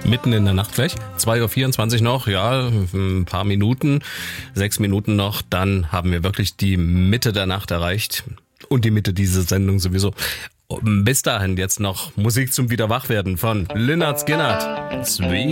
Mitten in der Nacht gleich. 2:24 Uhr noch, ja, ein paar Minuten, 6 Minuten noch, dann haben wir wirklich die Mitte der Nacht erreicht. Und die Mitte dieser Sendung sowieso. Bis dahin jetzt noch Musik zum Wiederwachwerden von Lynyrd Skynyrd. Sweet